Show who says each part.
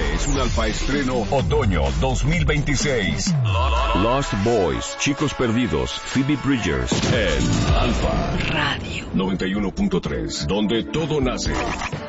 Speaker 1: Este es un Alfa estreno otoño 2026. Lost Boys, Chicos Perdidos, Phoebe Bridgers en Alfa
Speaker 2: Radio
Speaker 1: 91.3, donde todo nace.